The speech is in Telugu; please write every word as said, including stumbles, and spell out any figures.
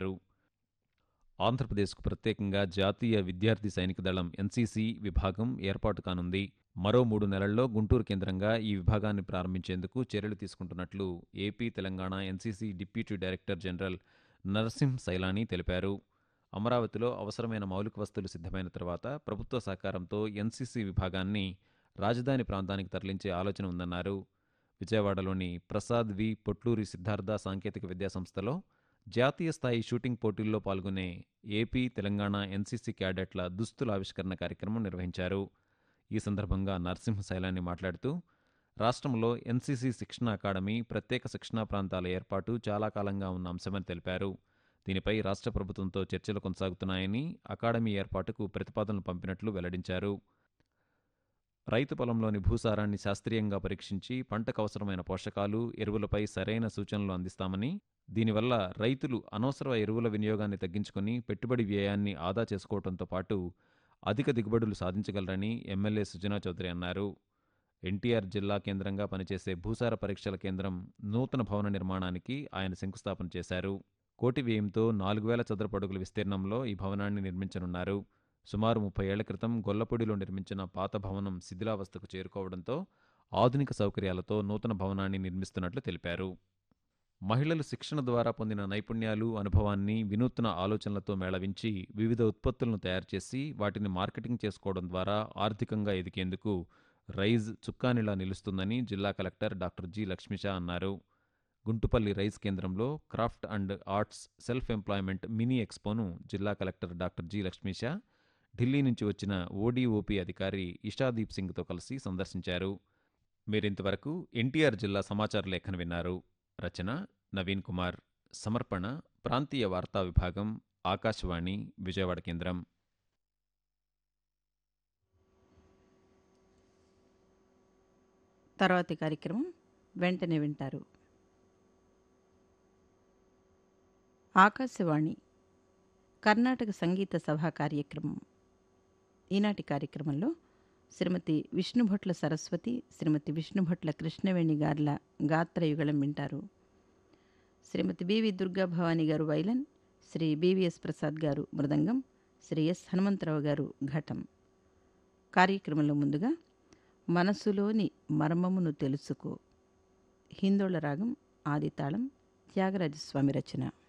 తెలిపారు. ఆంధ్రప్రదేశ్కు ప్రత్యేకంగా జాతీయ విద్యార్థి సైనిక దళం ఎన్సీసీ విభాగం ఏర్పాటు కానుంది. మరో మూడు నెలల్లో గుంటూరు కేంద్రంగా ఈ విభాగాన్ని ప్రారంభించేందుకు చర్యలు తీసుకుంటున్నట్లు AP Telangana NCC deputy director general Narasimh Sailani తెలిపారు. అమరావతిలో అవసరమైన మౌలిక వస్తువులు సిద్ధమైన తర్వాత ప్రభుత్వ సహకారంతో ఎన్సీసీ విభాగాన్ని రాజధాని ప్రాంతానికి తరలించే ఆలోచన ఉందన్నారు. విజయవాడలోని ప్రసాద్ వి పొట్లూరి సిద్ధార్థ సాంకేతిక విద్యాసంస్థలో జాతీయ స్థాయి షూటింగ్ పోటీల్లో పాల్గొనే ఏపీ తెలంగాణ ఎన్సీసీ క్యాడెట్ల దుస్తుల ఆవిష్కరణ కార్యక్రమం నిర్వహించారు. ఈ సందర్భంగా నరసింహ సైలాని మాట్లాడుతూ రాష్ట్రంలో ఎన్సీసీ శిక్షణ అకాడమీ, ప్రత్యేక శిక్షణా ప్రాంతాల ఏర్పాటు చాలా కాలంగా ఉన్న అంశమని తెలిపారు. దీనిపై రాష్ట్ర ప్రభుత్వంతో చర్చలు కొనసాగుతున్నాయని, అకాడమీ ఏర్పాటుకు ప్రతిపాదనలు పంపినట్లు వెల్లడించారు. రైతు పొలంలోని భూసారాన్ని శాస్త్రీయంగా పరీక్షించి పంటకు అవసరమైన పోషకాలు, ఎరువులపై సరైన సూచనలు అందిస్తామని, దీనివల్ల రైతులు అనవసర ఎరువుల వినియోగాన్ని తగ్గించుకుని పెట్టుబడి వ్యయాన్ని ఆదా చేసుకోవడంతో పాటు అధిక దిగుబడులు సాధించగలరని ఎమ్మెల్యే సుజనా చౌదరి అన్నారు. ఎన్టీఆర్ జిల్లా కేంద్రంగా పనిచేసే భూసార పరీక్షల కేంద్రం నూతన భవన నిర్మాణానికి ఆయన శంకుస్థాపన చేశారు. కోటి వ్యయంతో నాలుగు వేల చదరపు అడుగుల విస్తీర్ణంలో ఈ భవనాన్ని నిర్మించనున్నారు. సుమారు ముప్పై ఏళ్ల క్రితం గొల్లపూడిలో నిర్మించిన పాత భవనం శిథిలావస్థకు చేరుకోవడంతో ఆధునిక సౌకర్యాలతో నూతన భవనాన్ని నిర్మిస్తున్నట్లు తెలిపారు. మహిళలు శిక్షణ ద్వారా పొందిన నైపుణ్యాలు, అనుభవాన్ని వినూత్న ఆలోచనలతో మేళవించి వివిధ ఉత్పత్తులను తయారు చేసి వాటిని మార్కెటింగ్ చేసుకోవడం ద్వారా ఆర్థికంగా ఎదిగేందుకు రైజ్ చుక్కానిలా నిలుస్తుందని జిల్లా కలెక్టర్ డాక్టర్ జి లక్ష్మీషా అన్నారు. గుంటుపల్లి రైజ్ కేంద్రంలో craft and arts self employment mini ఎక్స్పోను జిల్లా collector doctor G Lakshmisha Delhi నుంచి వచ్చిన ఓడీఓపీ అధికారి ఇషాదీప్ సింగ్తో కలిసి సందర్శించారు. మీరింతవరకు ఎన్టీఆర్ జిల్లా సమాచార లేఖను విన్నారు. రచన నవీన్ కుమార్. సమర్పణ ప్రాంతీయ వార్తా విభాగం, ఆకాశవాణి విజయవాడ కేంద్రం. తర్వాతి కార్యక్రమం వెంటనే వింటారు. ఆకాశవాణి కర్ణాటక సంగీత సభా కార్యక్రమం. ఈనాటి కార్యక్రమంలో శ్రీమతి విష్ణుభట్ల సరస్వతి, శ్రీమతి విష్ణుభట్ల కృష్ణవేణి గార్ల గాత్రయుగళం వింటారు. శ్రీమతి బివి దుర్గా భవానీ గారు వైలన్, శ్రీ బివిఎస్ ప్రసాద్ గారు మృదంగం, శ్రీ ఎస్ హనుమంతరావు గారు ఘటం. కార్యక్రమంలో ముందుగా మనసులోని మర్మమును తెలుసుకో, హిందోళ రాగం ఆదితాళం, త్యాగరాజస్వామి రచన.